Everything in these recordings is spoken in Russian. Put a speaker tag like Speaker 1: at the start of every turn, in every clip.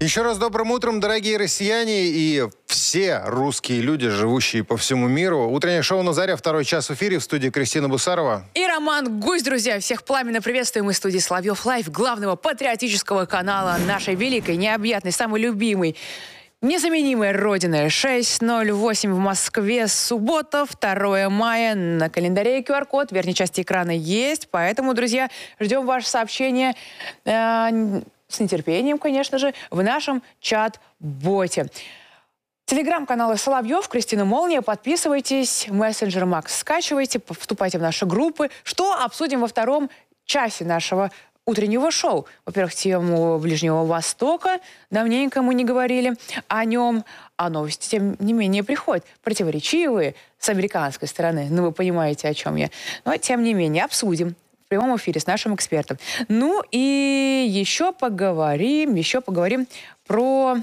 Speaker 1: Еще раз добрым утром, дорогие россияне и все русские люди, живущие по всему миру. Утреннее шоу «На заре», второй час в эфире, в студии Кристина Бусарова.
Speaker 2: И Роман Гусь, друзья. Всех пламенно приветствуем из студии Соловьев Лайв, главного патриотического канала нашей великой, необъятной, самой любимой, незаменимой родины. 6:08 в Москве, суббота, 2 мая. На календаре QR-код в верхней части экрана есть. Поэтому, друзья, ждем ваше сообщение с нетерпением, конечно же, в нашем чат-боте. Телеграм-каналы Соловьев, Кристина Молния. Подписывайтесь, мессенджер Макс скачивайте, вступайте в наши группы. Что обсудим во втором часе нашего утреннего шоу? Во-первых, тему Ближнего Востока. Давненько мы не говорили о нем. А новости, тем не менее, приходят противоречивые с американской стороны. Ну, вы понимаете, о чем я. Но, тем не менее, обсудим в прямом эфире с нашим экспертом. Ну и еще поговорим про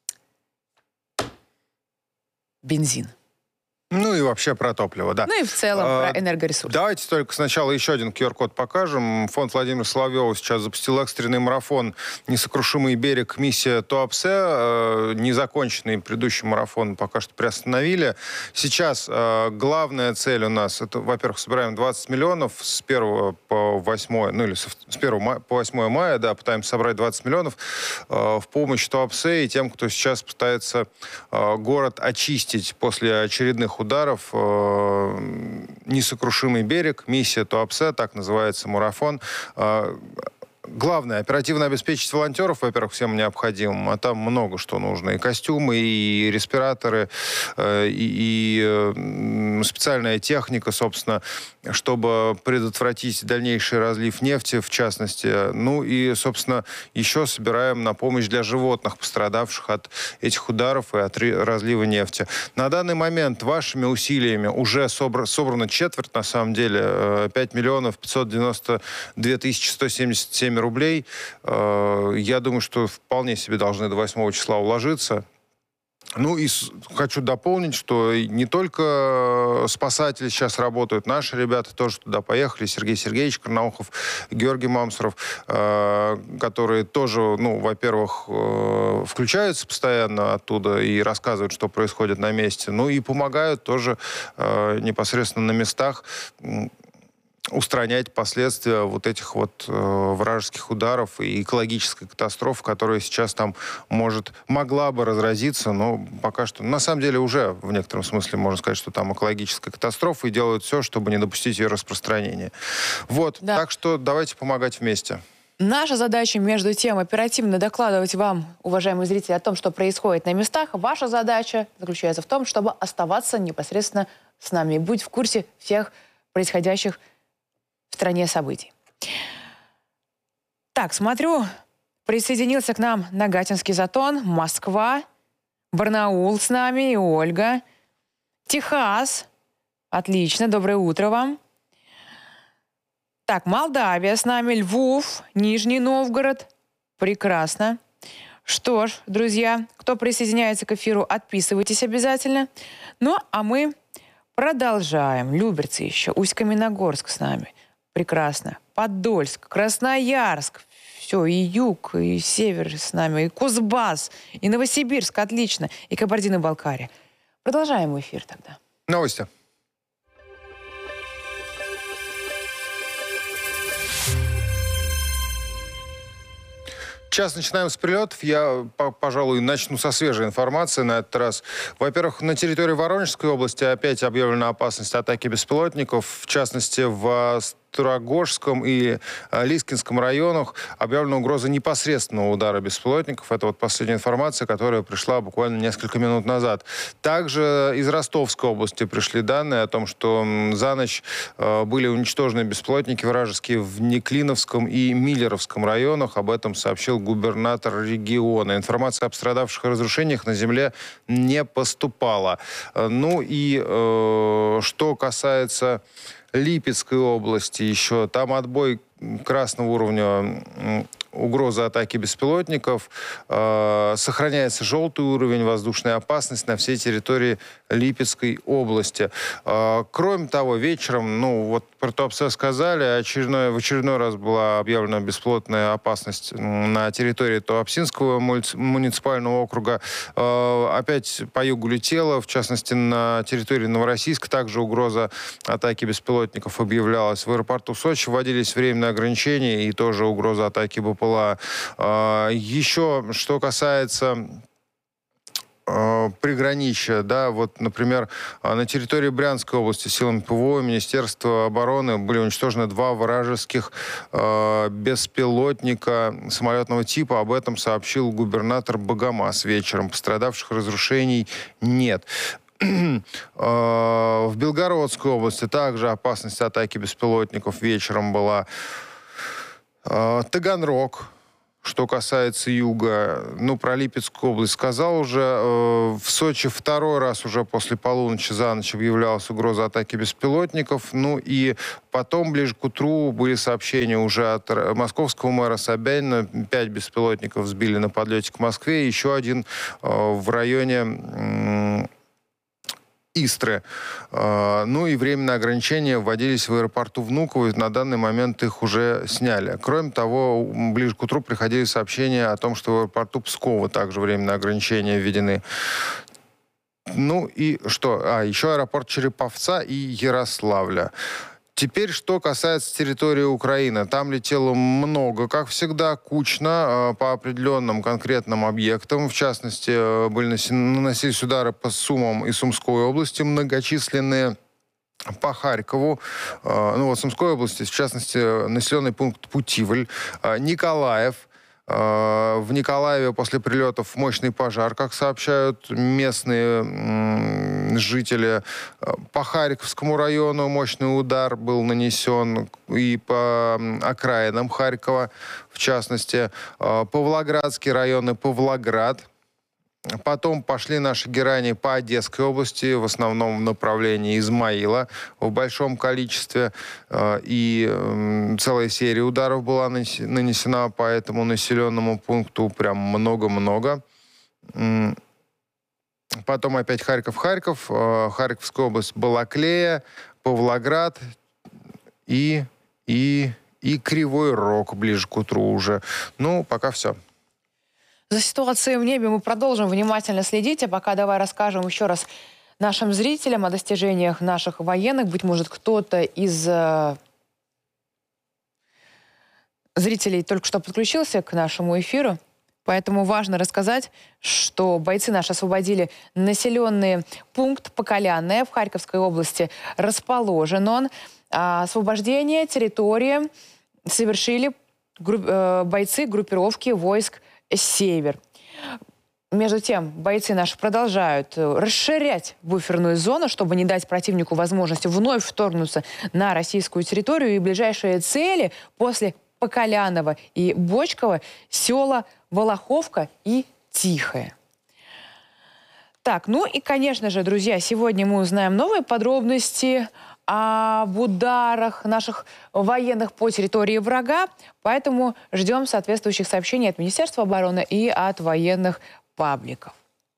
Speaker 2: бензин.
Speaker 1: Ну и вообще про топливо, да.
Speaker 2: Ну и в целом про энергоресурсы.
Speaker 1: Давайте только сначала еще один QR-код покажем. Фонд Владимира Соловьева сейчас запустил экстренный марафон «Несокрушимый берег. Миссия Туапсе». Незаконченный предыдущий марафон пока что приостановили. Сейчас главная цель у нас, это, во-первых, собираем 20 миллионов с 1 по 8, ну или с 1 по 8 мая, да, пытаемся собрать 20 миллионов в помощь Туапсе и тем, кто сейчас пытается город очистить после очередных ударов. «Несокрушимый берег», миссия Туапсе, так называется марафон. Главное, оперативно обеспечить волонтеров, во-первых, всем необходимым, а там много что нужно. И костюмы, и респираторы, и специальная техника, собственно, чтобы предотвратить дальнейший разлив нефти, в частности. Ну и, собственно, еще собираем на помощь для животных, пострадавших от этих ударов и от разлива нефти. На данный момент вашими усилиями уже собрано четверть, на самом деле, 5 миллионов 592 тысячи 177 рублей. Я думаю, что вполне себе должны до 8 числа уложиться. Ну и хочу дополнить, что не только спасатели сейчас работают, наши ребята тоже туда поехали, Сергей Сергеевич Карнаухов, Георгий Мамсуров, которые тоже, ну, во-первых, включаются постоянно оттуда и рассказывают, что происходит на месте, ну и помогают тоже непосредственно на местах устранять последствия вот этих вот вражеских ударов и экологической катастрофы, которая сейчас там могла бы разразиться, но пока что, на самом деле, уже в некотором смысле можно сказать, что там экологическая катастрофа, и делают все, чтобы не допустить ее распространения. Вот, да. Так что давайте помогать вместе.
Speaker 2: Наша задача, между тем, оперативно докладывать вам, уважаемые зрители, о том, что происходит на местах. Ваша задача заключается в том, чтобы оставаться непосредственно с нами и быть в курсе всех происходящих в стране событий. Так, смотрю, присоединился к нам Нагатинский затон, Москва, Барнаул с нами и Ольга. Техас. Отлично, доброе утро вам. Так, Молдавия с нами, Львов, Нижний Новгород. Прекрасно. Что ж, друзья, кто присоединяется к эфиру, отписывайтесь обязательно. Ну, а мы продолжаем. Люберцы еще, Усть-Каменогорск с нами. Прекрасно. Подольск, Красноярск. Все, и юг, и север с нами, и Кузбасс, и Новосибирск. Отлично. И Кабардино-Балкария. Продолжаем эфир тогда.
Speaker 1: Новости. Сейчас начинаем с прилетов. Я, пожалуй, начну со свежей информации на этот раз. Во-первых, на территории Воронежской области опять объявлена опасность атаки беспилотников. В частности, в Турагожском и Лискинском районах объявлена угроза непосредственного удара беспилотников. Это вот последняя информация, которая пришла буквально несколько минут назад. Также из Ростовской области пришли данные о том, что за ночь были уничтожены беспилотники вражеские в Неклиновском и Миллеровском районах. Об этом сообщил губернатор региона. Информация о пострадавших и разрушениях на земле не поступала. Ну и что касается Липецкой области еще. Там отбой красного уровня угроза атаки беспилотников, сохраняется желтый уровень воздушной опасности на всей территории Липецкой области. Кроме того, вечером, вот про Туапсе сказали, в очередной раз была объявлена беспилотная опасность на территории Туапсинского муниципального округа. Опять по югу летело, в частности, на территории Новороссийска также угроза атаки беспилотников объявлялась. В аэропорту Сочи вводились временные ограничения и тоже угроза атаки БПЛА. Еще, что касается приграничья, да, вот, например, на территории Брянской области силами ПВО и Министерства обороны были уничтожены 2 вражеских беспилотника самолетного типа. Об этом сообщил губернатор Богомаз вечером. Пострадавших, разрушений нет. В Белгородской области также опасность атаки беспилотников вечером была. Таганрог. Что касается юга, про Липецкую область сказал уже. В Сочи второй раз уже после полуночи за ночь объявлялась угроза атаки беспилотников. И потом, ближе к утру, были сообщения уже от московского мэра Собянина. 5 беспилотников сбили на подлете к Москве. Еще один в районе Истры. И временные ограничения вводились в аэропорту Внуково, и на данный момент их уже сняли. Кроме того, ближе к утру приходили сообщения о том, что в аэропорту Пскова также временные ограничения введены. И что? Еще аэропорт Череповца и Ярославля. Теперь, что касается территории Украины. Там летело много, как всегда, кучно, по определенным конкретным объектам. В частности, наносились удары по Сумам и Сумской области, многочисленные. По Харькову, в Сумской области, в частности, населенный пункт Путивль, Николаев. В Николаеве после прилетов мощный пожар, как сообщают местные жители. По Харьковскому району мощный удар был нанесен и по окраинам Харькова, в частности. Павлоградский район и Павлоград. Потом пошли наши герани по Одесской области, в основном в направлении Измаила, в большом количестве. И целая серия ударов была нанесена по этому населенному пункту. Прям много-много. Потом опять Харьков, Харьковская область, Балаклея, Павлоград и Кривой Рог ближе к утру уже. Пока все.
Speaker 2: За ситуацией в небе мы продолжим внимательно следить, а пока давай расскажем еще раз нашим зрителям о достижениях наших военных. Быть может, кто-то из зрителей только что подключился к нашему эфиру, поэтому важно рассказать, что бойцы наши освободили населенный пункт Поколянное в Харьковской области. Расположен он. Освобождение территории совершили бойцы группировки войск «Север». Между тем, бойцы наши продолжают расширять буферную зону, чтобы не дать противнику возможности вновь вторгнуться на российскую территорию. И ближайшие цели после Поколянного и Бочкова – села Волоховка и Тихое. Так, и, конечно же, друзья, сегодня мы узнаем новые подробности об ударах наших военных по территории врага, поэтому ждем соответствующих сообщений от Министерства обороны и от военных пабликов.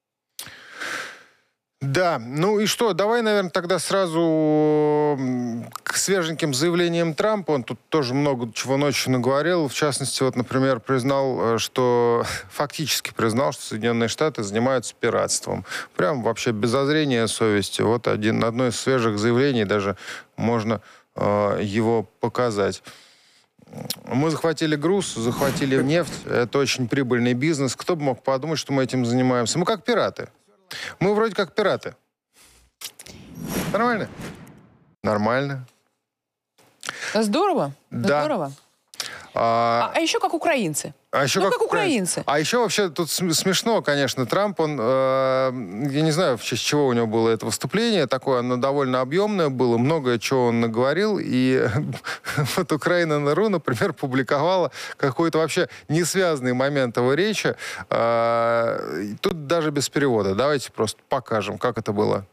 Speaker 1: Да, и что, давай, наверное, тогда сразу к свеженьким заявлениям Трампа. Он тут тоже много чего ночью наговорил. В частности, например, фактически признал, что Соединенные Штаты занимаются пиратством. Прям вообще без зазрения совести. Одно из свежих заявлений, даже можно его показать. Мы захватили груз, захватили нефть. Это очень прибыльный бизнес. Кто бы мог подумать, что мы этим занимаемся? Мы как пираты. Мы вроде как пираты. Нормально? Нормально.
Speaker 2: Здорово.
Speaker 1: Да.
Speaker 2: Здорово. А еще как украинцы.
Speaker 1: А еще украинцы. А еще вообще тут смешно, конечно, Трамп, он, я не знаю, в честь чего у него было это выступление, такое оно довольно объемное было, многое чего он наговорил, и Украина.ру, например, публиковала какой-то вообще не связанный момент его речи, тут даже без перевода. Давайте просто покажем, как это было.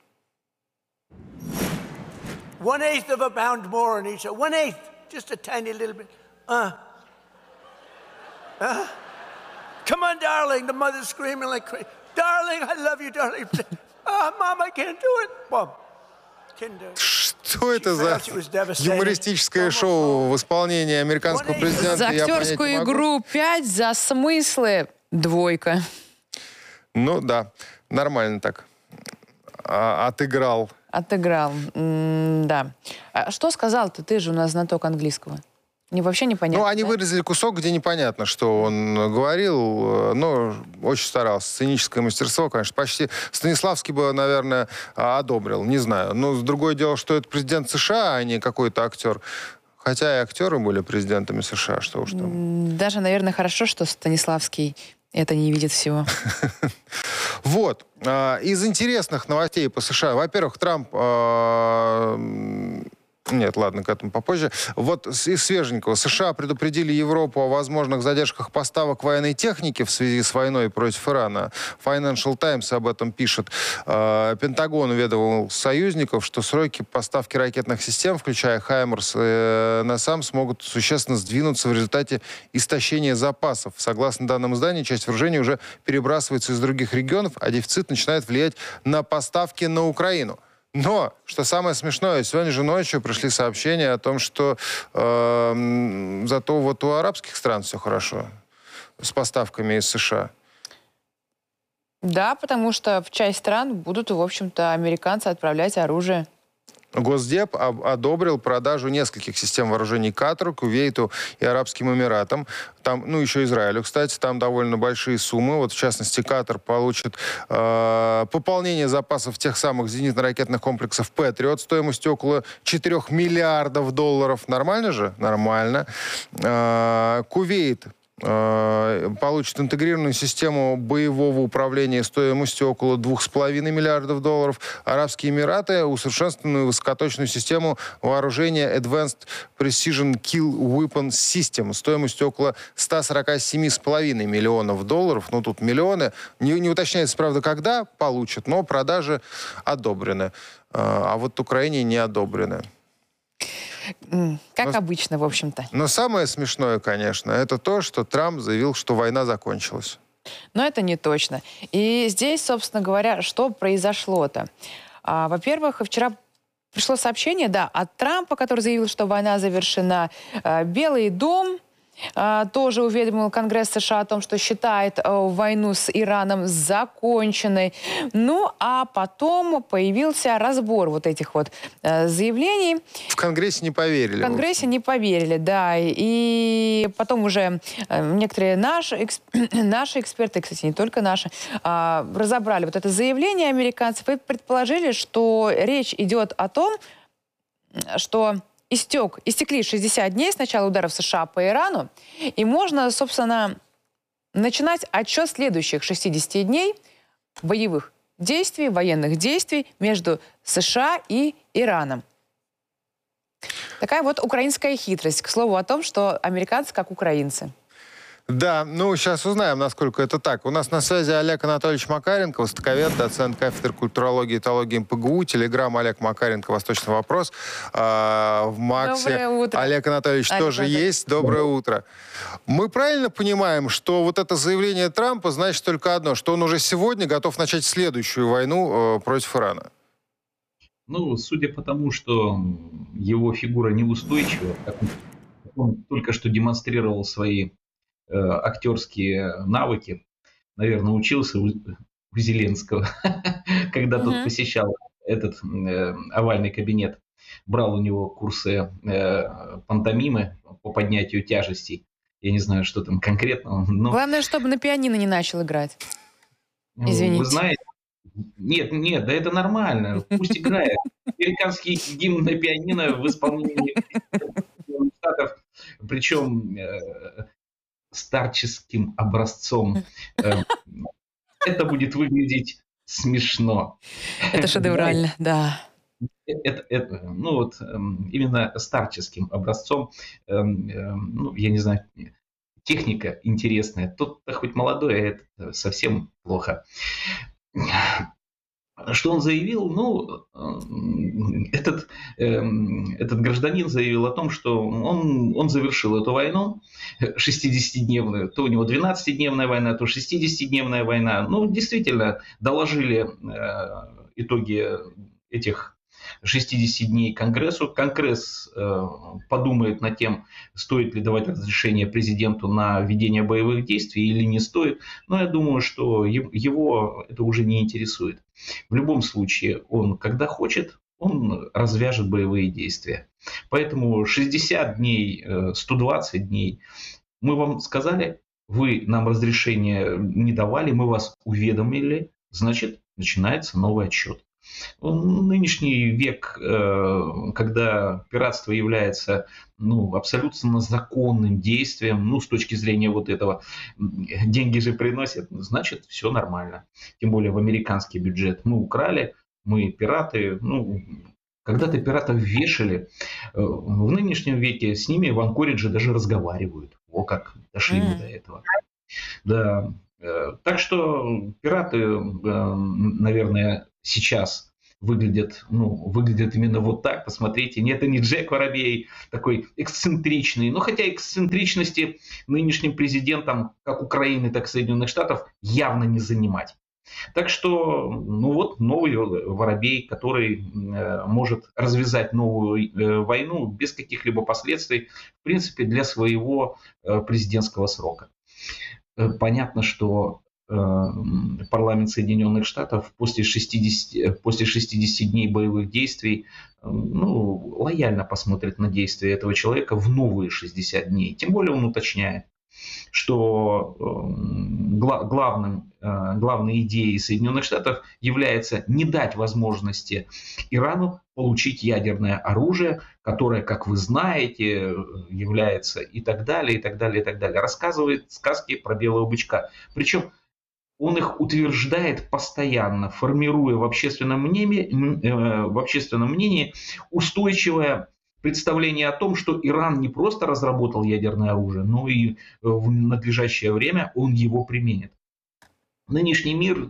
Speaker 3: 1/8 of a pound more on each, 1/8, just a tiny little bit. Come on, darling. The mother's screaming like crazy. Darling, I love you, darling. Mom, I can't do it. Mom, can't do it.
Speaker 1: Что это за юмористическое шоу в исполнении американского президента?
Speaker 2: За актерскую игру 5, за смыслы 2.
Speaker 1: Ну да, нормально так. Отыграл.
Speaker 2: Отыграл, да. А что сказал-то? Ты же у нас знаток английского. Вообще непонятно.
Speaker 1: Ну, они вырезали кусок, где непонятно, что он говорил, но очень старался. Сценическое мастерство, конечно, почти Станиславский бы, наверное, одобрил, не знаю. Но другое дело, что это президент США, а не какой-то актер. Хотя и актеры были президентами США, что уж там.
Speaker 2: Даже, наверное, хорошо, что Станиславский это не видит всего.
Speaker 1: Вот. Из интересных новостей по США. Во-первых, Трамп... Нет, ладно, к этому попозже. Вот из свеженького. США предупредили Европу о возможных задержках поставок военной техники в связи с войной против Ирана. Financial Times об этом пишет. Пентагон уведомил союзников, что сроки поставки ракетных систем, включая «Хаймерс» и «Насам», смогут существенно сдвинуться в результате истощения запасов. Согласно данным издания, часть вооружений уже перебрасывается из других регионов, а дефицит начинает влиять на поставки на Украину. Но, что самое смешное, сегодня же ночью пришли сообщения о том, что зато вот у арабских стран все хорошо с поставками из США.
Speaker 2: Да, потому что в часть стран будут, в общем-то, американцы отправлять оружие.
Speaker 1: Госдеп одобрил продажу нескольких систем вооружений Катару, Кувейту и Арабским Эмиратам. Там, ну, еще Израилю, кстати, там довольно большие суммы. Вот, в частности, Катар получит пополнение запасов тех самых зенитно-ракетных комплексов «Патриот» стоимостью около 4 миллиардов долларов. Нормально же? Нормально. Кувейт получит интегрированную систему боевого управления стоимостью около 2,5 миллиардов долларов. Арабские Эмираты — усовершенствованную высокоточную систему вооружения Advanced Precision Kill Weapon System стоимостью около 147,5 миллионов долларов. Ну, тут миллионы. Не уточняется, правда, когда получат, но продажи одобрены. А вот Украине не одобрены.
Speaker 2: Как обычно, в общем-то.
Speaker 1: Но самое смешное, конечно, это то, что Трамп заявил, что война закончилась.
Speaker 2: Но это не точно. И здесь, собственно говоря, что произошло-то? Во-первых, вчера пришло сообщение, да, от Трампа, который заявил, что война завершена. Белый дом тоже уведомил Конгресс США о том, что считает войну с Ираном законченной. Ну, а потом появился разбор вот этих вот заявлений.
Speaker 1: В Конгрессе не поверили.
Speaker 2: В Конгрессе не поверили, да. И потом уже некоторые наши эксперты, кстати, не только наши, разобрали вот это заявление американцев и предположили, что речь идет о том, что истекли 60 дней с начала ударов США по Ирану, и можно, собственно, начинать отсчет следующих 60 дней боевых действий, военных действий между США и Ираном. Такая вот украинская хитрость. К слову о том, что американцы как украинцы.
Speaker 1: Да, ну, сейчас узнаем, насколько это так. У нас на связи Олег Анатольевич Макаренко, востоковед, доцент кафедры культурологии и этологии МПГУ, телеграм Олег Макаренко, «Восточный вопрос». В Максе
Speaker 2: Доброе утро.
Speaker 1: Олег Анатольевич тоже есть. Доброе утро. Мы правильно понимаем, что вот это заявление Трампа значит только одно, что он уже сегодня готов начать следующую войну против Ирана?
Speaker 4: Ну, судя по тому, что его фигура неустойчива, он только что демонстрировал свои актерские навыки, наверное, учился у Зеленского, когда тот посещал этот овальный кабинет, брал у него курсы пантомимы по поднятию тяжестей. Я не знаю, что там конкретно. Но...
Speaker 2: Главное, чтобы на пианино не начал играть. Извините.
Speaker 4: Вы знаете, нет, да это нормально, пусть играет. Американский гимн на пианино в исполнении Штатов, причем старческим образцом. Это будет выглядеть смешно.
Speaker 2: Это шедеврально, да.
Speaker 4: Ну вот именно старческим образцом, ну, я не знаю, техника интересная. Тот хоть молодой, а это совсем плохо. Что он заявил? Ну, этот гражданин заявил о том, что он завершил эту войну 60-дневную. То у него 12-дневная война, то 60-дневная война. Ну, действительно, доложили итоги этих 60 дней Конгрессу. Конгресс подумает над тем, стоит ли давать разрешение президенту на ведение боевых действий или не стоит. Но я думаю, что его это уже не интересует. В любом случае, он, когда хочет, он развяжет боевые действия. Поэтому 60 дней, 120 дней мы вам сказали, вы нам разрешение не давали, мы вас уведомили, значит, начинается новый отсчет. Нынешний век, когда пиратство является абсолютно законным действием, с точки зрения вот этого, деньги же приносят, значит, все нормально. Тем более в американский бюджет. Мы украли, мы пираты. Когда-то пиратов вешали. В нынешнем веке с ними в Анкоридже даже разговаривают. О, как дошли мы до этого. Да. Так что пираты, наверное, сейчас выглядят именно вот так. Посмотрите, это не Джек Воробей, такой эксцентричный. Но хотя эксцентричности нынешним президентам, как Украины, так и Соединенных Штатов, явно не занимать. Так что, новый Воробей, который может развязать новую войну без каких-либо последствий, в принципе, для своего президентского срока. Понятно, что парламент Соединенных Штатов после 60 дней боевых действий лояльно посмотрит на действия этого человека в новые 60 дней. Тем более он уточняет, что главной идеей Соединенных Штатов является не дать возможности Ирану получить ядерное оружие, которое, как вы знаете, является и так далее, и так далее, и так далее. Рассказывает сказки про белого бычка. Причем он их утверждает постоянно, формируя в общественном мнении устойчивое представление о том, что Иран не просто разработал ядерное оружие, но и в надлежащее время он его применит. Нынешний мир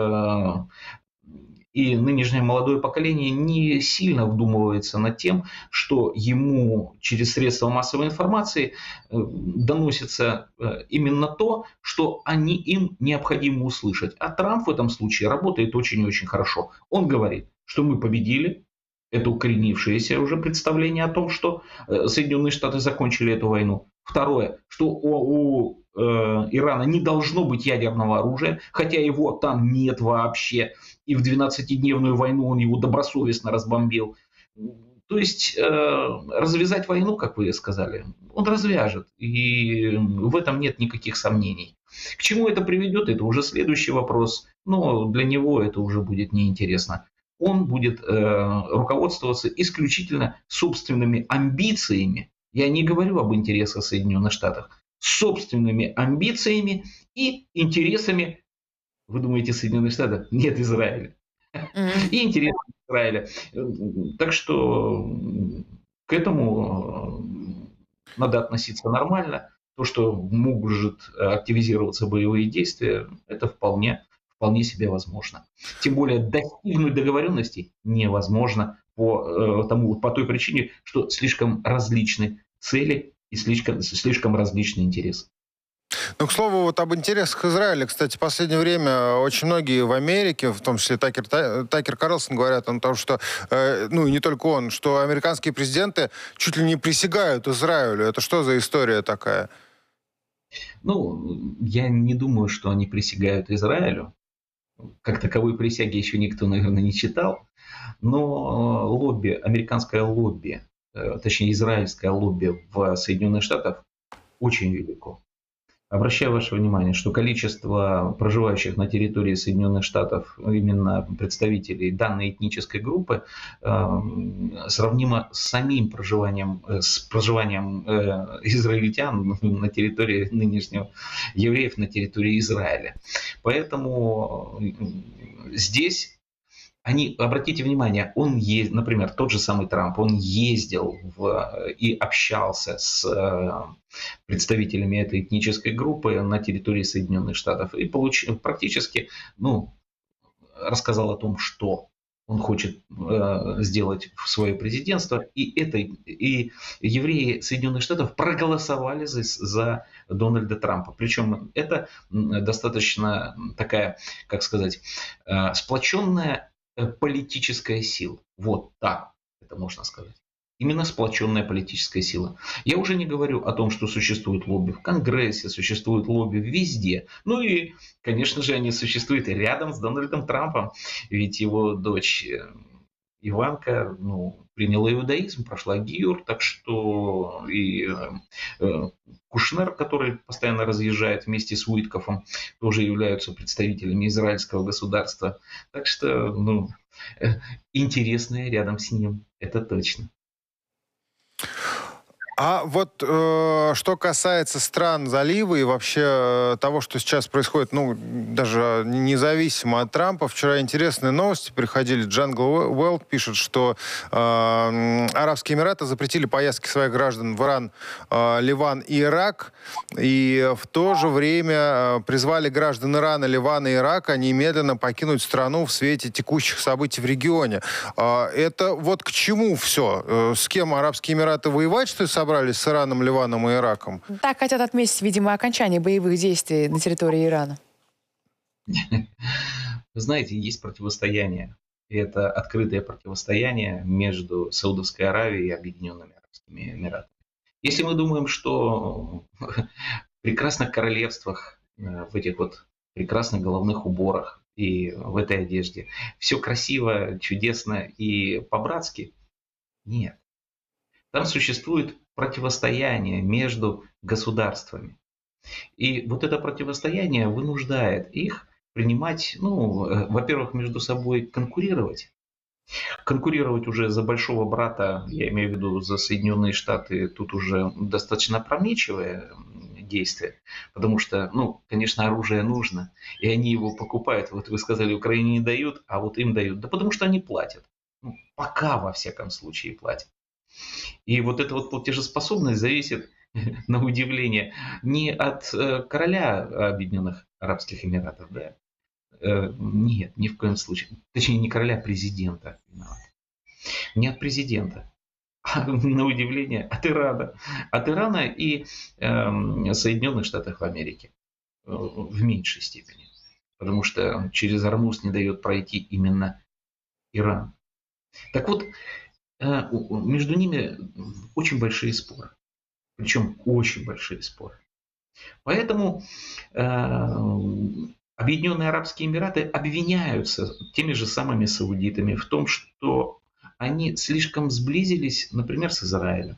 Speaker 4: и нынешнее молодое поколение не сильно вдумывается над тем, что ему через средства массовой информации доносится именно то, что им необходимо услышать. А Трамп в этом случае работает очень и очень хорошо. Он говорит, что мы победили. Это укоренившееся уже представление о том, что Соединенные Штаты закончили эту войну. Второе, что у Ирана не должно быть ядерного оружия, хотя его там нет вообще. И в 12-дневную войну он его добросовестно разбомбил. То есть развязать войну, как вы сказали, он развяжет. И в этом нет никаких сомнений. К чему это приведет, это уже следующий вопрос. Но для него это уже будет неинтересно. Он будет руководствоваться исключительно собственными амбициями. Я не говорю об интересах Соединенных Штатов. Собственными амбициями и интересами, вы думаете, Соединенных Штатов? Нет, Израиля. И интересами Израиля. Так что к этому надо относиться нормально. То, что может активизироваться боевые действия, это вполне себе возможно. Тем более достигнуть договоренности невозможно по той причине, что слишком различны цели и слишком различны интересы.
Speaker 1: К слову, об интересах Израиля, кстати, в последнее время очень многие в Америке, в том числе Такер Карлсон, говорят о том, что, и не только он, что американские президенты чуть ли не присягают Израилю. Это что за история такая?
Speaker 4: Я не думаю, что они присягают Израилю. Как таковой присяги еще никто, наверное, не читал. Но американское лобби, точнее израильское лобби в Соединенных Штатах очень велико. Обращаю ваше внимание, что количество проживающих на территории Соединенных Штатов, именно представителей данной этнической группы, сравнимо с самим проживанием израильтян на территории нынешнего, евреев на территории Израиля. Поэтому здесь обратите внимание, например, тот же самый Трамп, он ездил и общался с представителями этой этнической группы на территории Соединенных Штатов и практически, рассказал о том, что он хочет сделать в свое президентство, и евреи Соединенных Штатов проголосовали за Дональда Трампа. Причем это достаточно такая, как сказать, сплоченная политическая сила. Вот так это можно сказать. Именно сплоченная политическая сила. Я уже не говорю о том, что существует лобби в Конгрессе, существует лобби везде. Ну и, конечно же, они существуют и рядом с Дональдом Трампом. Ведь его дочь Иванка приняла иудаизм, прошла гиюр. Так что и Кушнер, который постоянно разъезжает вместе с Уиткофом, тоже являются представителями израильского государства. Так что интересное рядом с ним, это точно.
Speaker 1: А вот что касается стран залива и вообще того, что сейчас происходит, даже независимо от Трампа, вчера интересные новости приходили. Jungle World пишет, что Арабские Эмираты запретили поездки своих граждан в Иран, Ливан и Ирак, и в то же время призвали граждан Ирана, Ливана и Ирака немедленно покинуть страну в свете текущих событий в регионе. Это вот к чему все? С кем Арабские Эмираты воевать, что ли, собрались с Ираном, Ливаном и Ираком?
Speaker 2: Так хотят отметить, видимо, окончание боевых действий на территории Ирана.
Speaker 4: Вы знаете, есть противостояние. И это открытое противостояние между Саудовской Аравией и Объединенными Арабскими Эмиратами. Если мы думаем, что в прекрасных королевствах, в этих вот прекрасных головных уборах и в этой одежде все красиво, чудесно и по-братски, нет. Там существует противостояние между государствами. И вот это противостояние вынуждает их принимать, во-первых, между собой конкурировать. Конкурировать уже за большого брата, я имею в виду за Соединенные Штаты, тут уже достаточно опрометчивое действие. Потому что, конечно, оружие нужно, и они его покупают. Вот вы сказали, Украине не дают, а вот им дают. Да потому что они платят. Пока, во всяком случае, платят. И вот эта вот платежеспособность зависит, на удивление, не от короля Объединенных Арабских Эмиратов, да? Нет, ни в коем случае. Точнее, не короля, а президента. Не от президента, а на удивление от Ирана. От Ирана и Соединенных Штатов Америки. В меньшей степени. Потому что через Ормуз не дает пройти именно Иран. Так вот, между ними очень большие споры. Причем очень большие споры. Поэтому Объединенные Арабские Эмираты обвиняются теми же самыми саудитами в том, что они слишком сблизились, например, с Израилем.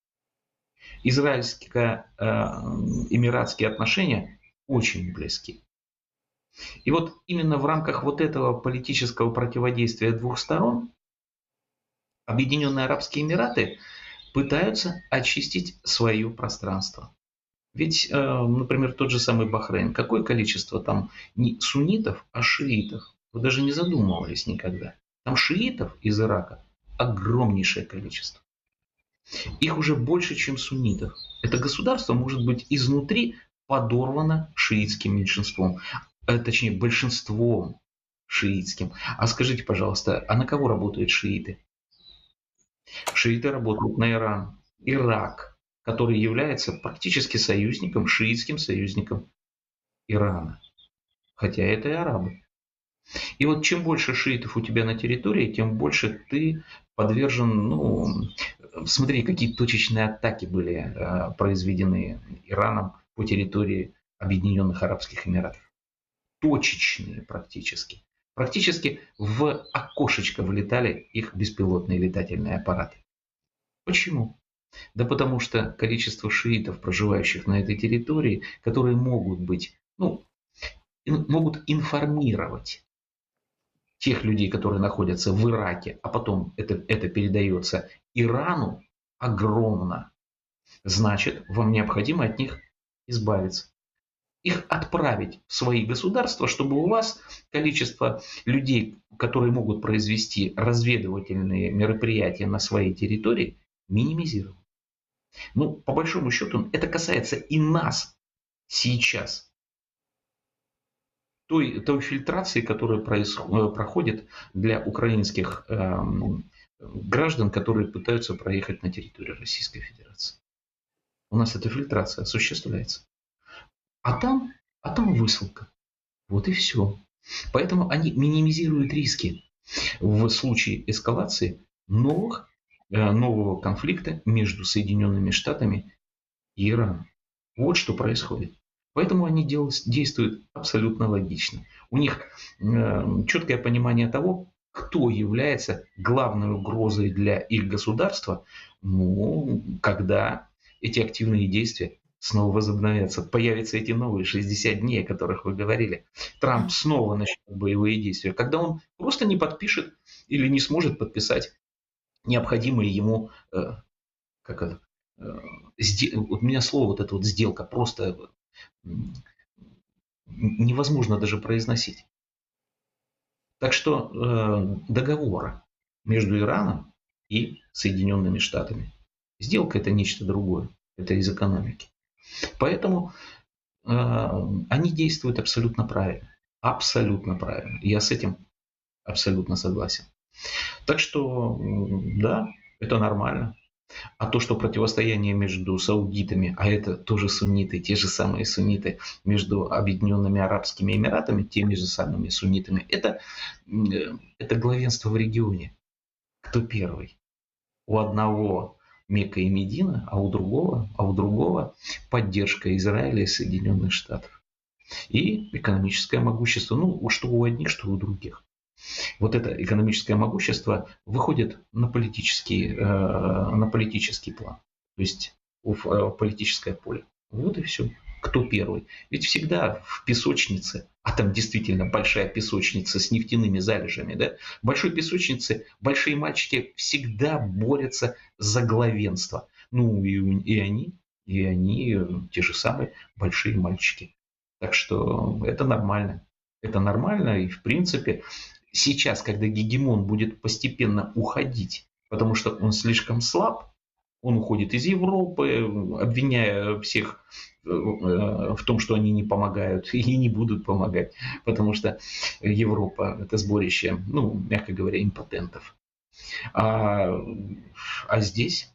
Speaker 4: Израильско-эмиратские отношения очень близки. И вот именно в рамках вот этого политического противодействия двух сторон Объединенные Арабские Эмираты пытаются очистить свое пространство. Ведь, например, тот же самый Бахрейн, какое количество там не суннитов, а шиитов? Вы даже не задумывались никогда. Там шиитов из Ирака огромнейшее количество. Их уже больше, чем суннитов. Это государство может быть изнутри подорвано шиитским меньшинством. Точнее, большинством шиитским. А скажите, пожалуйста, а на кого работают шииты? Шииты работают на Иран. Ирак, который является практически союзником, шиитским союзником Ирана. Хотя это и арабы. И вот чем больше шиитов у тебя на территории, тем больше ты подвержен, смотри, какие точечные атаки были произведены Ираном по территории Объединенных Арабских Эмиратов. Точечные практически. Практически в окошечко вылетали их беспилотные летательные аппараты. Почему? Да потому что количество шиитов, проживающих на этой территории, которые могут быть, могут информировать тех людей, которые находятся в Ираке, а потом это передается Ирану, огромно. Значит, вам необходимо от них избавиться. Их отправить в свои государства, чтобы у вас количество людей, которые могут произвести разведывательные мероприятия на своей территории, минимизировалось. По большому счету, это касается и нас сейчас. той фильтрации, которая проходит для украинских граждан, которые пытаются проехать на территорию Российской Федерации. У нас эта фильтрация осуществляется. А там высылка. Вот и все. Поэтому они минимизируют риски в случае эскалации нового конфликта между Соединенными Штатами и Ираном. Вот что происходит. Поэтому они действуют абсолютно логично. У них четкое понимание того, кто является главной угрозой для их государства, когда эти активные действия снова возобновятся. Появятся эти новые 60 дней, о которых вы говорили. Трамп снова начнет боевые действия, когда он просто не подпишет или не сможет подписать необходимые ему, вот у меня слово вот это вот сделка просто невозможно даже произносить. Так что договора между Ираном и Соединенными Штатами. Сделка — это нечто другое. Это из экономики. Поэтому они действуют абсолютно правильно. Абсолютно правильно. Я с этим абсолютно согласен. Так что, да, это нормально. А то, что противостояние между саудитами, а это тоже сунниты, те же самые сунниты, между Объединенными Арабскими Эмиратами, теми же самыми суннитами, это главенство в регионе. Кто первый? У одного Мекка и Медина, а у другого поддержка Израиля и Соединенных Штатов. И экономическое могущество, что у одних, что у других. Вот это экономическое могущество выходит на политический план, то есть в политическое поле. Вот и все. Кто первый? Ведь всегда в песочнице, а там действительно большая песочница с нефтяными залежами, да? В большой песочнице большие мальчики всегда борются за главенство. И они те же самые большие мальчики. Так что это нормально. Это нормально, и в принципе сейчас, когда гегемон будет постепенно уходить, потому что он слишком слаб, он уходит из Европы, обвиняя всех в том, что они не помогают и не будут помогать, потому что Европа — это сборище, мягко говоря, импотентов. А здесь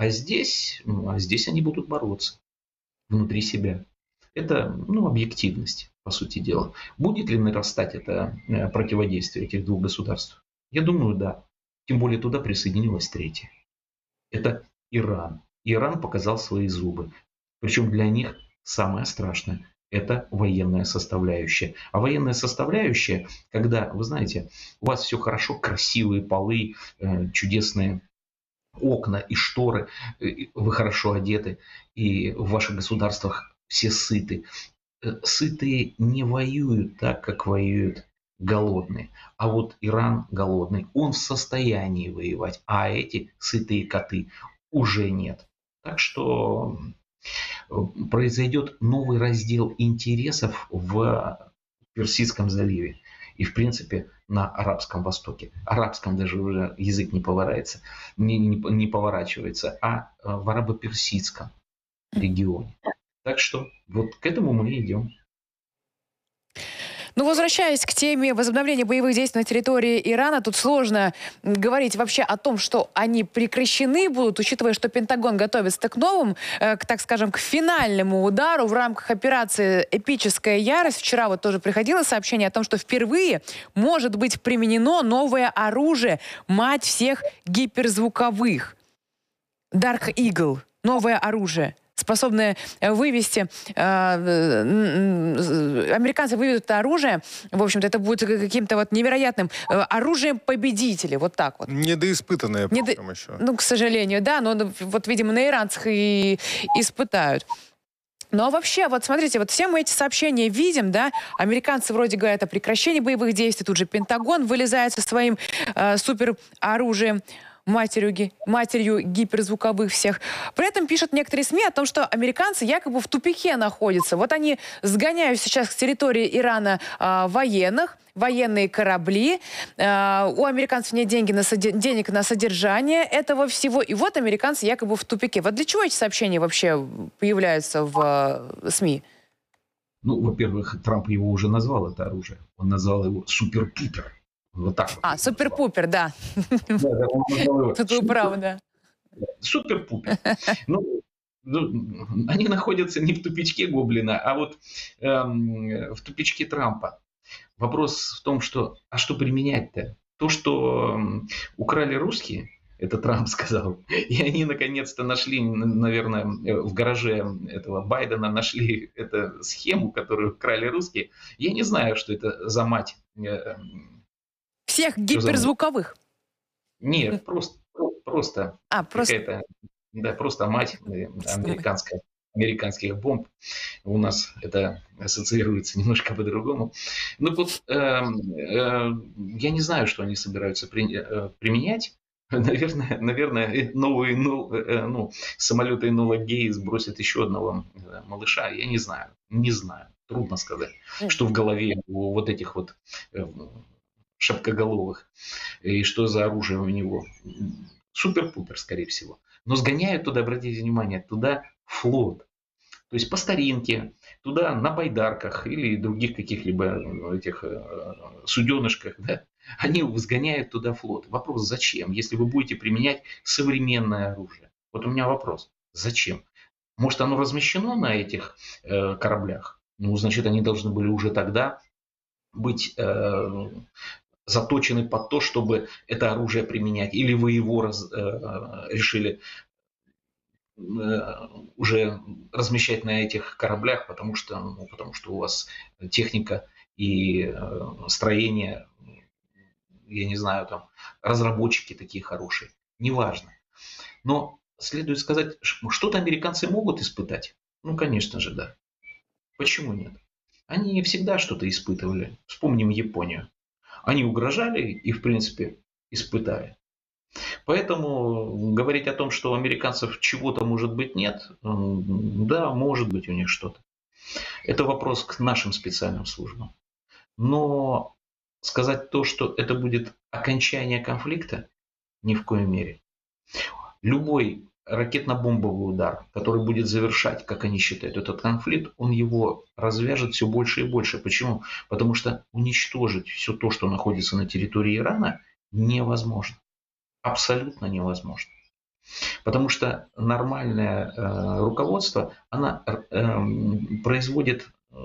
Speaker 4: они будут бороться внутри себя. Это объективность, по сути дела. Будет ли нарастать это противодействие этих двух государств? Я думаю, да. Тем более туда присоединилось третье. Это Иран. Иран показал свои зубы. Причем для них самое страшное — это военная составляющая. А военная составляющая, когда, вы знаете, у вас все хорошо, красивые полы, чудесные окна и шторы, вы хорошо одеты, и в ваших государствах все сыты. Сытые не воюют так, как воюют голодные. А вот Иран голодный, он в состоянии воевать, а эти сытые коты уже нет. Так что произойдет новый раздел интересов в Персидском заливе и, в принципе, на Арабском Востоке. Арабском даже уже язык не поворачивается, а в арабо-персидском регионе. Так что вот к этому мы и идем.
Speaker 2: Возвращаясь к теме возобновления боевых действий на территории Ирана, тут сложно говорить вообще о том, что они прекращены будут, учитывая, что Пентагон готовится к новым, так скажем, к финальному удару в рамках операции «Эпическая ярость». Вчера вот тоже приходило сообщение о том, что впервые может быть применено новое оружие, мать всех гиперзвуковых. Dark Eagle. Новое оружие, способное вывести, американцы выведут это оружие, в общем-то, это будет каким-то вот невероятным оружием победителей, вот так вот.
Speaker 1: Недоиспытанное, по-моему, еще.
Speaker 2: К сожалению, да, но вот, видимо, на иранцах и испытают. Ну, а вообще, вот смотрите, вот все мы эти сообщения видим, да, американцы вроде говорят о прекращении боевых действий, тут же Пентагон вылезает со своим супероружием, матерью гиперзвуковых всех. При этом пишут некоторые СМИ о том, что американцы якобы в тупике находятся. Вот они сгоняют сейчас к территории Ирана военные корабли. У американцев нет денег на содержание этого всего. И вот американцы якобы в тупике. Вот для чего эти сообщения вообще появляются в СМИ?
Speaker 4: Ну, во-первых, Трамп его уже назвал, это оружие. Он назвал его супер-пупер. Вот так вот.
Speaker 2: Супер-пупер, да.
Speaker 4: Да, да, он назвал его
Speaker 2: Тут вы правы, да.
Speaker 4: супер-пупер. Ну, они находятся не в тупичке Гоблина, а вот в тупичке Трампа. Вопрос в том, что что применять-то? То, что украли русские, это Трамп сказал, и они наконец-то нашли, наверное, в гараже этого Байдена нашли эту схему, которую украли русские. Я не знаю, что это за мать.
Speaker 2: Всех гиперзвуковых.
Speaker 4: Нет, просто какая-то, да, просто мать американских бомб. У нас это ассоциируется немножко по-другому. Ну вот, я не знаю, что они собираются применять. Наверное, новые самолеты Энола Гей сбросят еще одного малыша. Я не знаю. Трудно сказать, что в голове у вот этих вот шапкоголовых и что за оружие у него. Супер-пупер, скорее всего. Но сгоняют туда, обратите внимание, туда флот. То есть по старинке, туда на байдарках или других каких-либо этих суденышках, да, они сгоняют туда флот. Вопрос, зачем? Если вы будете применять современное оружие. Вот у меня вопрос. Зачем? Может, оно размещено на этих кораблях? Ну, значит, они должны были уже тогда быть заточены под то, чтобы это оружие применять. Или вы его решили уже размещать на этих кораблях, потому что у вас техника и строение, я не знаю, там разработчики такие хорошие. Неважно. Но следует сказать, что-то американцы могут испытать? Ну, конечно же, да. Почему нет? Они всегда что-то испытывали. Вспомним Японию. Они угрожали и, в принципе, испытали. Поэтому говорить о том, что у американцев чего-то может быть нет, да, может быть у них что-то. Это вопрос к нашим специальным службам. Но сказать то, что это будет окончание конфликта, ни в коей мере. Любой ракетно-бомбовый удар, который будет завершать, как они считают, этот конфликт, он его развяжет все больше и больше. Почему? Потому что уничтожить все то, что находится на территории Ирана, невозможно. Абсолютно невозможно. Потому что нормальное руководство, оно производит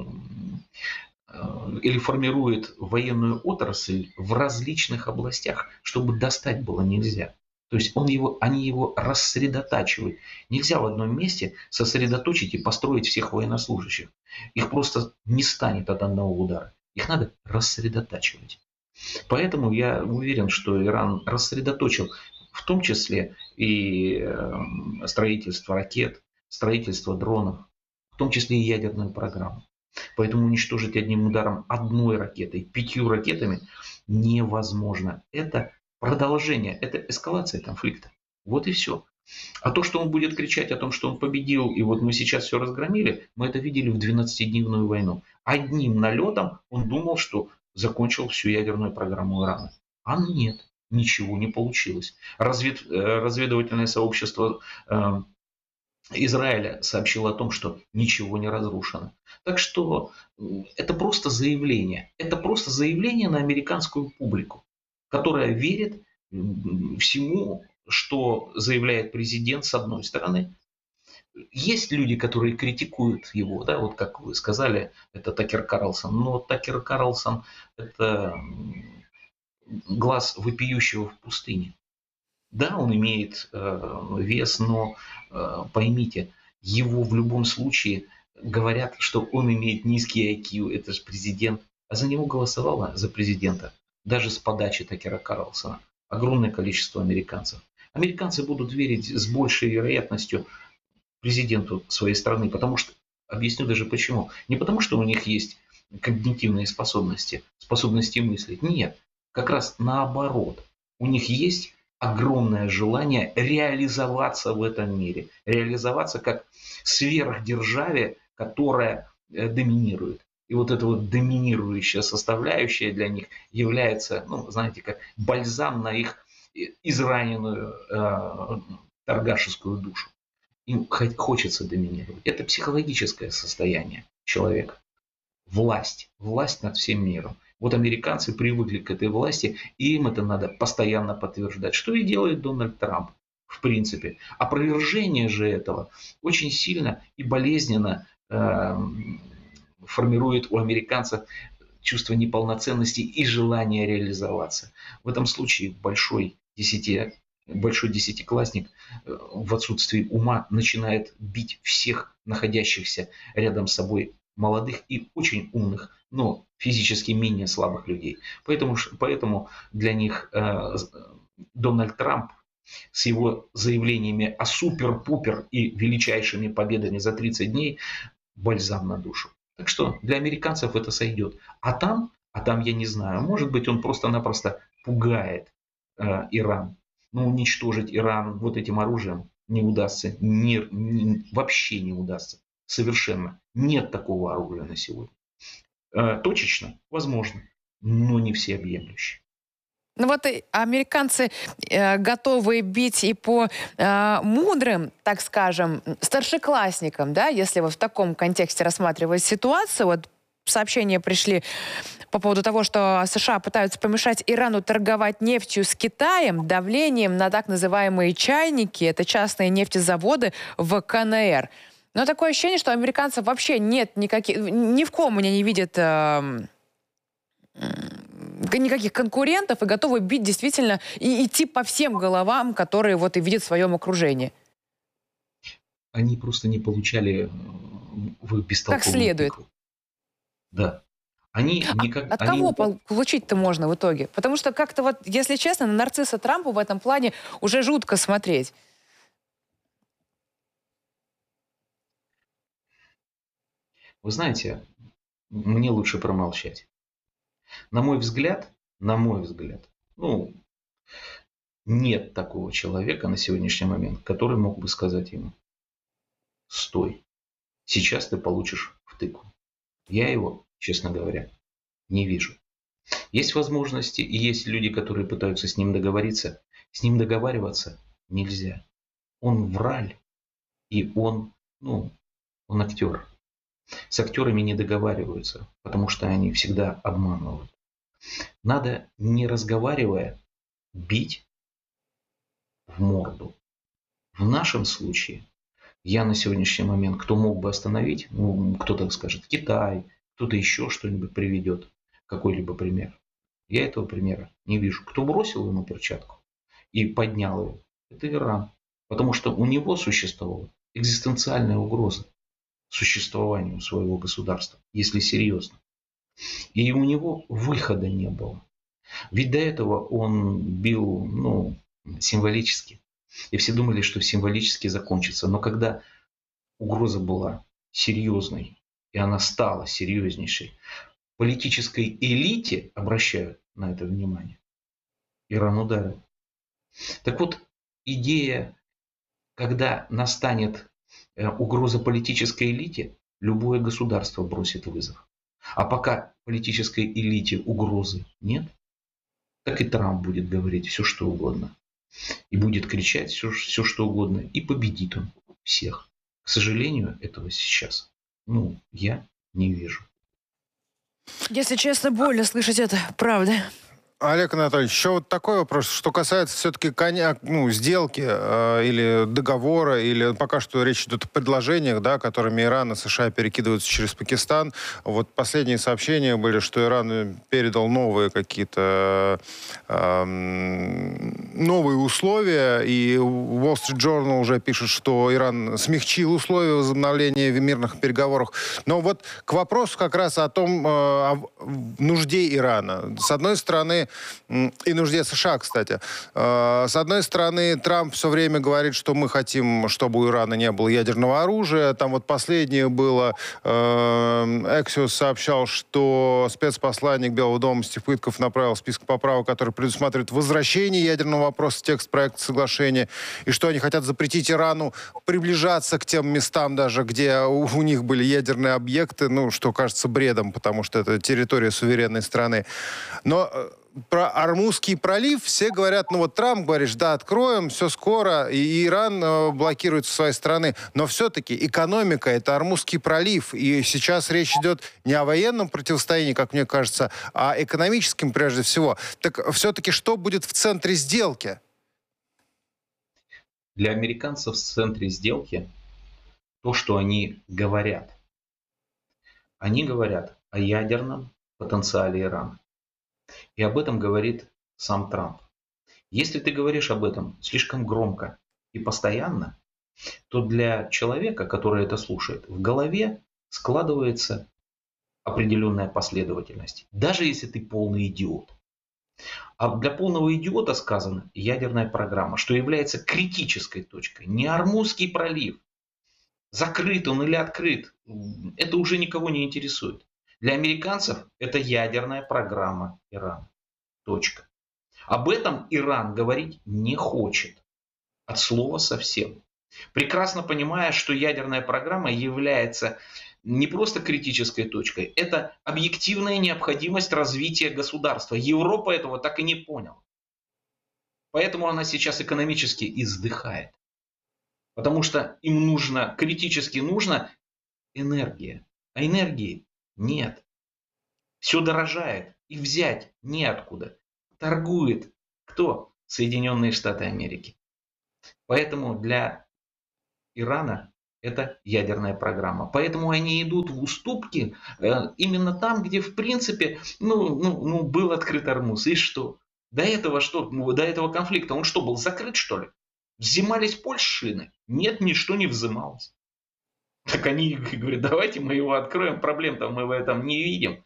Speaker 4: или формирует военную отрасль в различных областях, чтобы достать было нельзя. То есть они его рассредотачивают. Нельзя в одном месте сосредоточить и построить всех военнослужащих. Их просто не станет от одного удара. Их надо рассредотачивать. Поэтому я уверен, что Иран рассредоточил в том числе и строительство ракет, строительство дронов, в том числе и ядерную программу. Поэтому уничтожить одним ударом одной ракетой, 5 ракетами невозможно. Это продолжение, это эскалация конфликта. Вот и все. А то, что он будет кричать о том, что он победил, и вот мы сейчас все разгромили, мы это видели в 12-дневную войну. Одним налетом он думал, что закончил всю ядерную программу Ирана. А нет, ничего не получилось. Разведывательное сообщество Израиля сообщило о том, что ничего не разрушено. Так что это просто заявление. Это просто заявление на американскую публику, которая верит всему, что заявляет президент с одной стороны. Есть люди, которые критикуют его, да, вот как вы сказали, это Такер Карлсон. Но Такер Карлсон – это глаз вопиющего в пустыне. Да, он имеет вес, но поймите, его в любом случае говорят, что он имеет низкий IQ, это же президент. А за него голосовало, за президента, даже с подачи Такера Карлсона, огромное количество американцев. Американцы будут верить с большей вероятностью президенту своей страны, потому что, объясню даже почему. Не потому, что у них есть когнитивные способности мыслить. Нет, как раз наоборот. У них есть огромное желание реализоваться в этом мире. Реализоваться как сверхдержаве, которая доминирует. И вот эта вот доминирующая составляющая для них является, ну, знаете, как бальзам на их израненную торгашескую душу. Им хочется доминировать. Это психологическое состояние человека. власть. Власть над всем миром. Вот американцы привыкли к этой власти, и им это надо постоянно подтверждать. Что и делает Дональд Трамп, в принципе. Опровержение же этого очень сильно и болезненно формирует у американцев чувство неполноценности и желание реализоваться. В этом случае большой десятиклассник в отсутствии ума начинает бить всех находящихся рядом с собой молодых и очень умных, но физически менее слабых людей. Поэтому для них Дональд Трамп с его заявлениями о супер-пупер и величайшими победами за 30 дней бальзам на душу. Так что для американцев это сойдет. А там я не знаю, может быть, он просто-напросто пугает Иран. Но уничтожить Иран вот этим оружием не удастся. Вообще не удастся. Совершенно. Нет такого оружия на сегодня. Точечно? Возможно. Но не всеобъемлюще.
Speaker 2: Ну вот американцы готовы бить и по мудрым, так скажем, старшеклассникам, да, если вот в таком контексте рассматривать ситуацию. Вот сообщения пришли по поводу того, что США пытаются помешать Ирану торговать нефтью с Китаем давлением на так называемые чайники, это частные нефтезаводы в КНР. Но такое ощущение, что американцев вообще нет никаких, ни в ком они не видят никаких конкурентов и готовы бить действительно и идти по всем головам, которые вот и видят в своем окружении.
Speaker 4: Они просто не получали в их бестолковую
Speaker 2: как следует.
Speaker 4: тыкву. Да. Они никак...
Speaker 2: От кого получить-то можно в итоге? Потому что как-то вот, если честно, на нарцисса Трампа в этом плане уже жутко смотреть.
Speaker 4: Вы знаете, мне лучше промолчать. На мой взгляд, нет такого человека на сегодняшний момент, который мог бы сказать ему: стой, сейчас ты получишь в тыкву. Я его, честно говоря, не вижу. Есть возможности и есть люди, которые пытаются с ним договориться. С ним договариваться нельзя. Он враль, и он актер. С актерами не договариваются, потому что они всегда обманывают. Надо, не разговаривая, бить в морду. В нашем случае, я на сегодняшний момент, кто мог бы остановить, кто-то скажет Китай, кто-то еще что-нибудь приведет, какой-либо пример. Я этого примера не вижу. Кто бросил ему перчатку и поднял ее, это Иран. Потому что у него существовала экзистенциальная угроза существованию своего государства, если серьезно. И у него выхода не было. Ведь до этого он бил, символически. И все думали, что символически закончится. Но когда угроза была серьезной, и она стала серьезнейшей, политической элите обращают на это внимание. Иран ударил. Так вот, идея, когда настанет угроза политической элите, любое государство бросит вызов. А пока политической элите угрозы нет, так и Трамп будет говорить все, что угодно. И будет кричать все, что угодно. И победит он всех. К сожалению, этого сейчас, я не вижу.
Speaker 2: Если честно, больно слышать это, правда.
Speaker 1: Олег Анатольевич, еще вот такой вопрос, что касается все-таки сделки или договора, или пока что речь идет о предложениях, да, которыми Иран и США перекидываются через Пакистан. Вот последние сообщения были, что Иран передал новые какие-то новые условия, и Wall Street Journal уже пишет, что Иран смягчил условия возобновления мирных переговоров. Но вот к вопросу как раз о том, о нужде Ирана. С одной стороны, и нужде США, кстати. С одной стороны, Трамп все время говорит, что мы хотим, чтобы у Ирана не было ядерного оружия. Там вот последнее было, Axios сообщал, что спецпосланник Белого дома Стив Уитков направил список поправок, которые предусматривают возвращение ядерного вопроса в текст проекта соглашения, и что они хотят запретить Ирану приближаться к тем местам даже, где у них были ядерные объекты, что кажется бредом, потому что это территория суверенной страны. Но про Ормузский пролив все говорят, ну вот Трамп говорит, да, откроем, все скоро, и Иран блокирует со своей стороны. Но все-таки экономика — это Ормузский пролив. И сейчас речь идет не о военном противостоянии, как мне кажется, а экономическом прежде всего. Так все-таки что будет в центре сделки?
Speaker 4: Для американцев в центре сделки то, что они говорят. Они говорят о ядерном потенциале Ирана. И об этом говорит сам Трамп. Если ты говоришь об этом слишком громко и постоянно, то для человека, который это слушает, в голове складывается определенная последовательность. Даже если ты полный идиот. А для полного идиота сказано ядерная программа, что является критической точкой. Не Ормузский пролив. Закрыт он или открыт, это уже никого не интересует. Для американцев это ядерная программа Ирана. Точка. Об этом Иран говорить не хочет. От слова совсем. Прекрасно понимая, что ядерная программа является не просто критической точкой, это объективная необходимость развития государства. Европа этого так и не поняла. Поэтому она сейчас экономически издыхает. Потому что им нужно, критически нужна энергия. А энергии нет. Все дорожает. И взять неоткуда. Торгует кто? Соединенные Штаты Америки. Поэтому для Ирана это ядерная программа. Поэтому они идут в уступки именно там, где в принципе был открыт Ормуз. И что? До этого конфликта он что, был закрыт, что ли? Взимались польшины? Нет, ничто не взималось. Так они говорят, давайте мы его откроем, проблем-то мы в этом не видим.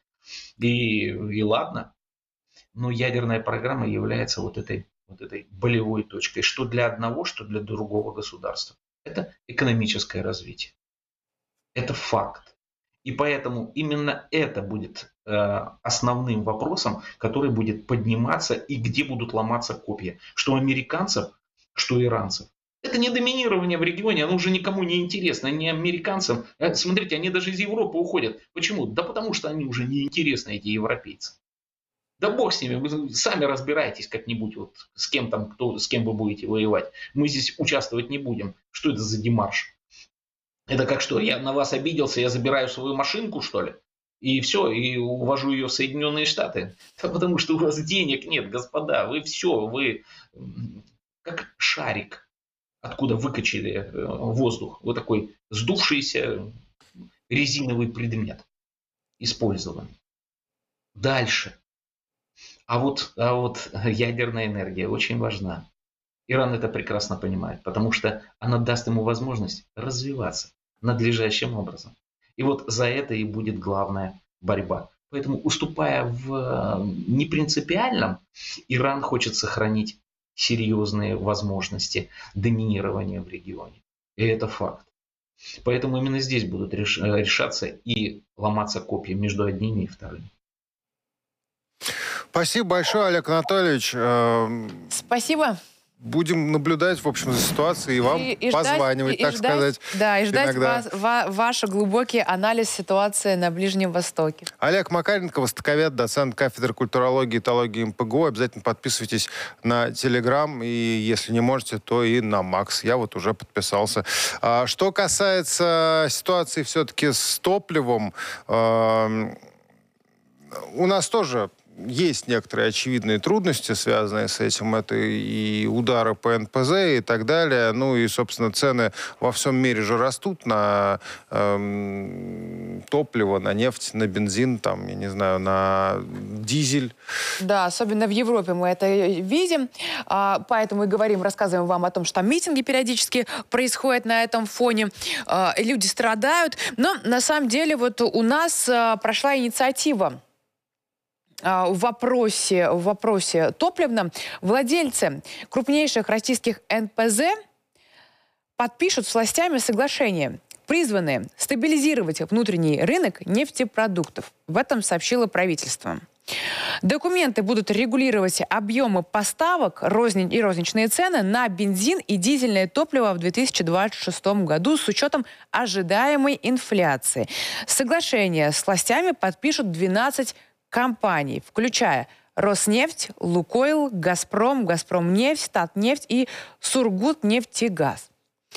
Speaker 4: И ладно. Но ядерная программа является вот этой болевой точкой, что для одного, что для другого государства. Это экономическое развитие. Это факт. И поэтому именно это будет основным вопросом, который будет подниматься и где будут ломаться копья. Что американцев, что иранцев. Это не доминирование в регионе, оно уже никому не интересно, не американцам. Смотрите, они даже из Европы уходят. Почему? Да потому что они уже не интересны, эти европейцы. Да бог с ними, вы сами разбирайтесь как-нибудь, вот, с кем вы будете воевать. Мы здесь участвовать не будем. Что это за демарш? Это как что, я на вас обиделся, я забираю свою машинку, что ли? И все, и увожу ее в Соединенные Штаты? Да потому что у вас денег нет, господа. Вы как шарик, откуда выкачали воздух. Вот такой сдувшийся резиновый предмет использованный. Дальше. А вот ядерная энергия очень важна. Иран это прекрасно понимает, потому что она даст ему возможность развиваться надлежащим образом. И вот за это и будет главная борьба. Поэтому, уступая в непринципиальном, Иран хочет сохранить серьезные возможности доминирования в регионе. И это факт. Поэтому именно здесь будут решаться и ломаться копья между одними и вторыми.
Speaker 1: Спасибо большое, Олег Анатольевич.
Speaker 2: Спасибо.
Speaker 1: Будем наблюдать, в общем, за ситуацией и вам позванивать, сказать.
Speaker 2: Да, и ждать ваш глубокий анализ ситуации на Ближнем Востоке.
Speaker 1: Олег Макаренко, востоковед, доцент кафедры культурологии и этологии МПГУ. Обязательно подписывайтесь на Телеграм, и если не можете, то и на Макс. Я вот уже подписался. Что касается ситуации все-таки с топливом, у нас тоже есть некоторые очевидные трудности, связанные с этим. Это и удары по НПЗ и так далее. Ну и, собственно, цены во всем мире же растут на топливо, на нефть, на бензин, там, я не знаю, на дизель.
Speaker 2: Да, особенно в Европе мы это видим. Поэтому и говорим, рассказываем вам о том, что там митинги периодически происходят на этом фоне. Люди страдают. Но на самом деле вот у нас прошла инициатива в вопросе топливном. Владельцы крупнейших российских НПЗ подпишут с властями соглашение, призванное стабилизировать внутренний рынок нефтепродуктов. В этом сообщило правительство. Документы будут регулировать объемы поставок и розничные цены на бензин и дизельное топливо в 2026 году с учетом ожидаемой инфляции. Соглашение с властями подпишут 12 компаний, включая Роснефть, Лукойл, Газпром, Газпромнефть, Татнефть и Сургутнефтегаз.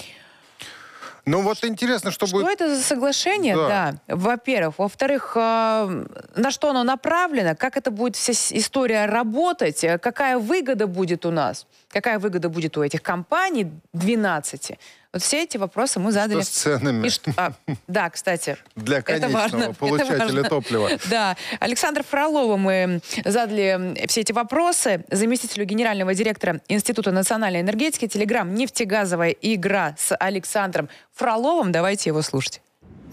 Speaker 1: Ну вот интересно, что будет...
Speaker 2: Что это за соглашение? Да. Во-первых. Во-вторых, на что оно направлено? Как это будет вся история работать? Какая выгода будет у нас? Какая выгода будет у этих компаний 12? Вот все эти вопросы мы задали.
Speaker 1: Что с ценами?
Speaker 2: Да, кстати.
Speaker 1: Для конечного получателя топлива.
Speaker 2: Да. Александру Фролову мы задали все эти вопросы. Заместителю генерального директора Института национальной энергетики Телеграм «Нефтегазовая игра» с Александром Фроловым. Давайте его слушать.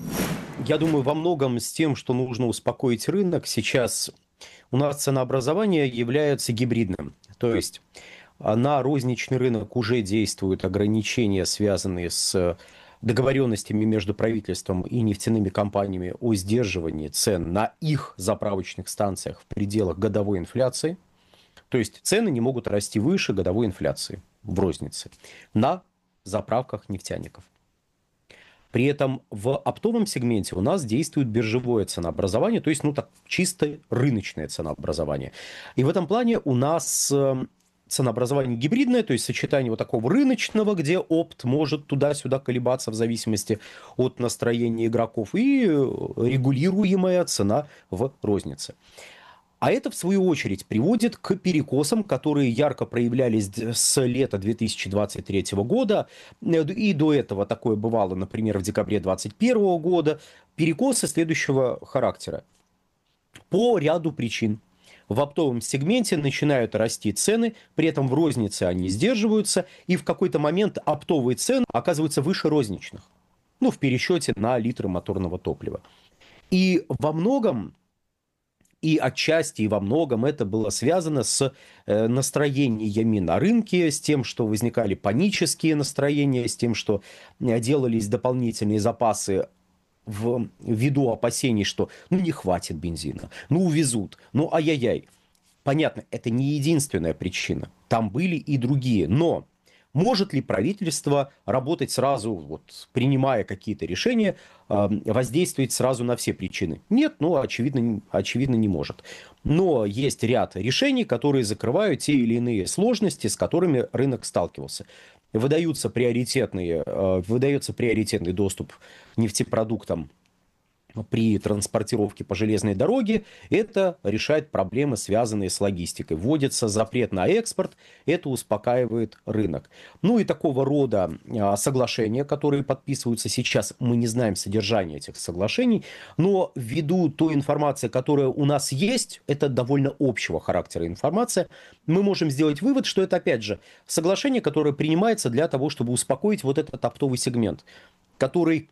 Speaker 5: Я думаю, во многом с тем, что нужно успокоить рынок, сейчас у нас ценообразование является гибридным. То есть на розничный рынок уже действуют ограничения, связанные с договоренностями между правительством и нефтяными компаниями о сдерживании цен на их заправочных станциях в пределах годовой инфляции. То есть цены не могут расти выше годовой инфляции в рознице на заправках нефтяников. При этом в оптовом сегменте у нас действует биржевое ценообразование, то есть чисто рыночное ценообразование. И в этом плане у нас ценообразование гибридное, то есть сочетание вот такого рыночного, где опт может туда-сюда колебаться в зависимости от настроения игроков, и регулируемая цена в рознице. А это, в свою очередь, приводит к перекосам, которые ярко проявлялись с лета 2023 года. И до этого такое бывало, например, в декабре 2021 года. Перекосы следующего характера. По ряду причин. В оптовом сегменте начинают расти цены, при этом в рознице они сдерживаются, и в какой-то момент оптовые цены оказываются выше розничных. В пересчете на литры моторного топлива. И во многом, и отчасти, и во многом это было связано с настроениями на рынке, с тем, что возникали панические настроения, с тем, что делались дополнительные запасы ввиду опасений, что не хватит бензина, увезут, ай-яй-яй. Понятно, это не единственная причина. Там были и другие. Но может ли правительство работать сразу, принимая какие-то решения, воздействовать сразу на все причины? Нет, очевидно не может. Но есть ряд решений, которые закрывают те или иные сложности, с которыми рынок сталкивался. Выдается приоритетный доступ нефтепродуктам при транспортировке по железной дороге. Это решает проблемы, связанные с логистикой. Вводится запрет на экспорт, это успокаивает рынок. И такого рода соглашения, которые подписываются сейчас, мы не знаем содержание этих соглашений, но ввиду той информации, которая у нас есть, это довольно общего характера информация, мы можем сделать вывод, что это, опять же, соглашение, которое принимается для того, чтобы успокоить вот этот оптовый сегмент, который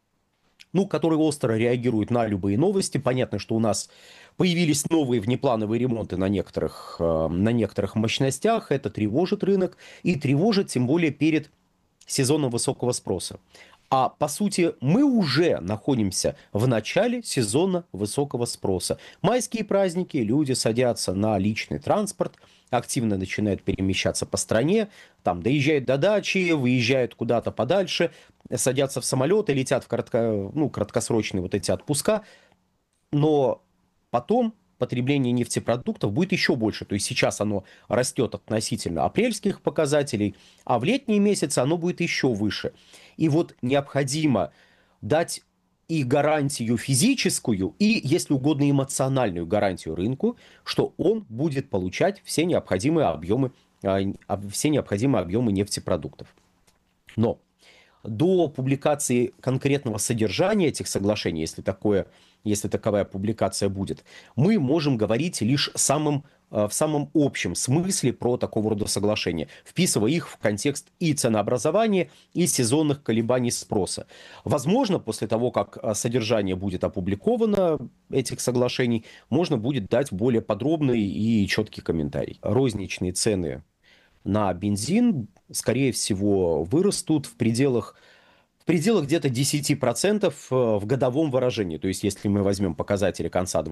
Speaker 5: остро реагирует на любые новости. Понятно, что у нас появились новые внеплановые ремонты на некоторых мощностях. Это тревожит рынок и тревожит тем более перед сезоном высокого спроса. А по сути мы уже находимся в начале сезона высокого спроса. Майские праздники, люди садятся на личный транспорт, активно начинают перемещаться по стране, доезжают до дачи, выезжают куда-то подальше, садятся в самолеты, летят в краткосрочные эти отпуска. Но потом потребление нефтепродуктов будет еще больше. То есть сейчас оно растет относительно апрельских показателей, а в летние месяцы оно будет еще выше. И необходимо дать и гарантию физическую, и, если угодно, эмоциональную гарантию рынку, что он будет получать все необходимые объемы нефтепродуктов. Но до публикации конкретного содержания этих соглашений, если таковая публикация будет, мы можем говорить лишь в самом общем смысле про такого рода соглашения, вписывая их в контекст и ценообразования, и сезонных колебаний спроса. Возможно, после того, как содержание будет опубликовано этих соглашений, можно будет дать более подробный и четкий комментарий. Розничные цены на бензин, скорее всего, вырастут в пределах где-то 10% в годовом выражении. То есть, если мы возьмем показатели конца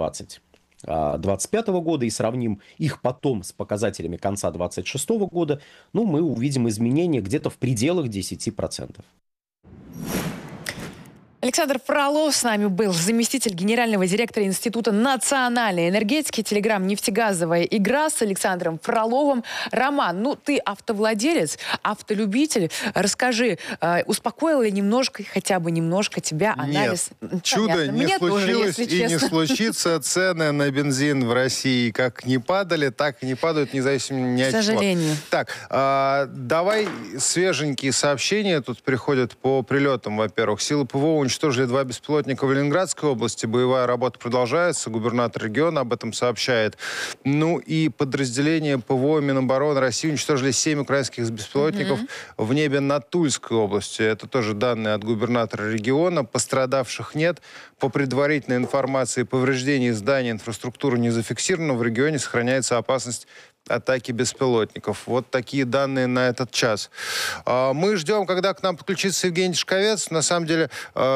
Speaker 5: 2025 года и сравним их потом с показателями конца 2026 года, мы увидим изменения где-то в пределах 10%.
Speaker 2: Александр Фролов с нами был, заместитель генерального директора Института национальной энергетики, телеграм-нефтегазовая игра с Александром Фроловым. Роман, ну ты автовладелец, автолюбитель. Расскажи, успокоил ли немножко, хотя бы немножко тебя анализ?
Speaker 1: Нет, чудо не случилось и не случится. Цены на бензин в России как не падали, так и не падают, независимо ни от чего.
Speaker 2: К сожалению.
Speaker 1: Так, давай свеженькие сообщения тут приходят по прилетам, во-первых. Силы ПВО уничтожили 2 беспилотника в Ленинградской области. Боевая работа продолжается. Губернатор региона об этом сообщает. Ну и подразделения ПВО Минобороны России уничтожили 7 украинских беспилотников в небе над Тульской областью. Это тоже данные от губернатора региона. Пострадавших нет. По предварительной информации, повреждений зданий, инфраструктуры не зафиксировано. В регионе сохраняется опасность атаки беспилотников. Вот такие данные на этот час. Мы ждем, когда к нам подключится Евгений Шковец. На самом деле,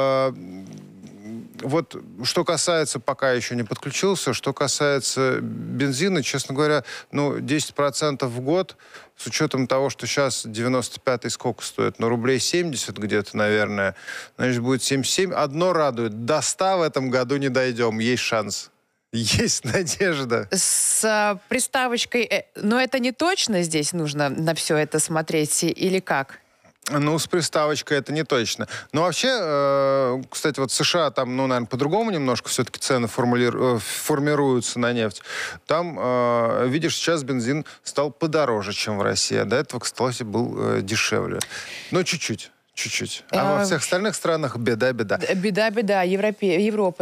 Speaker 1: вот что касается, пока еще не подключился, что касается бензина, честно говоря, ну, 10% в год, с учетом того, что сейчас 95-й сколько стоит? Ну, рублей 70 где-то, наверное. Значит, будет 77. Одно радует. До 100 в этом году не дойдем. Есть шанс. Есть надежда.
Speaker 2: С приставочкой, но это не точно здесь нужно на все это смотреть или как?
Speaker 1: Ну, с приставочкой это не точно. Но вообще, кстати, вот в США там, ну, наверное, по-другому немножко все-таки цены формируются на нефть. Там, видишь, сейчас бензин стал подороже, чем в России. А до этого, кстати, был дешевле. Но чуть-чуть. Чуть-чуть. А во всех остальных странах беда-беда.
Speaker 2: Беда-беда. Европа